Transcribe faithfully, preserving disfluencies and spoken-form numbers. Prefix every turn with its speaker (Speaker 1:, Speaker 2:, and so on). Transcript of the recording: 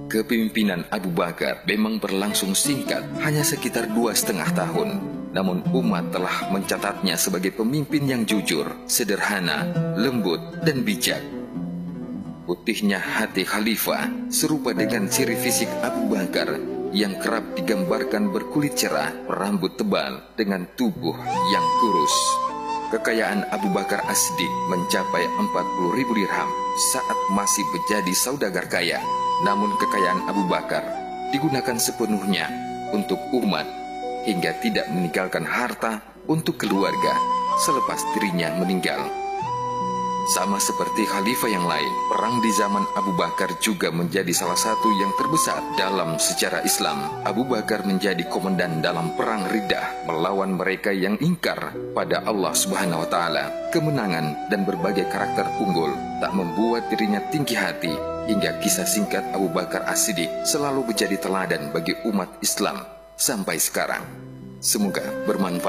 Speaker 1: Kepemimpinan Abu Bakar memang berlangsung singkat, hanya sekitar dua setengah tahun. Namun umat telah mencatatnya sebagai pemimpin yang jujur, sederhana, lembut, dan bijak. Putihnya hati khalifah serupa dengan ciri fisik Abu Bakar yang kerap digambarkan berkulit cerah, rambut tebal, dengan tubuh yang kurus. Kekayaan Abu Bakar As-Siddiq mencapai empat puluh ribu dirham saat masih menjadi saudagar kaya. Namun kekayaan Abu Bakar digunakan sepenuhnya untuk umat hingga tidak meninggalkan harta untuk keluarga selepas dirinya meninggal. Sama seperti khalifah yang lain, perang di zaman Abu Bakar juga menjadi salah satu yang terbesar dalam sejarah Islam. Abu Bakar menjadi komandan dalam perang Riddah melawan mereka yang ingkar pada Allah Subhanahu wa taala. Kemenangan dan berbagai karakter unggul tak membuat dirinya tinggi hati, hingga kisah singkat Abu Bakar As-Siddiq selalu menjadi teladan bagi umat Islam sampai sekarang. Semoga bermanfaat.